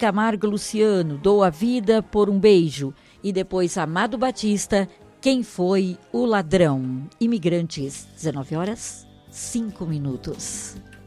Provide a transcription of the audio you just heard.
Camargo e Luciano, Dou a Vida por um Beijo. E depois Amado Batista, Quem Foi o Ladrão? Imigrantes, 19 horas, 5 minutos.